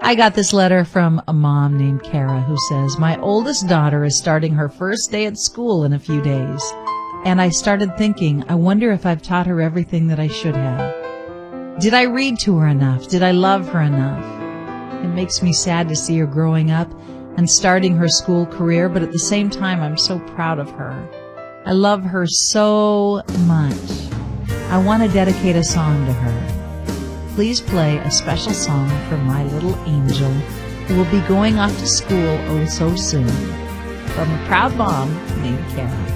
I got this letter from a mom named Kara who says, my oldest daughter is starting her first day at school in a few days. And I started thinking, I wonder if I've taught her everything that I should have. Did I read to her enough? Did I love her enough? It makes me sad to see her growing up and starting her school career, but at the same time, I'm so proud of her. I love her so much. I want to dedicate a song to her. Please play a special song for my little angel who will be going off to school oh so soon. From a proud mom named Kara.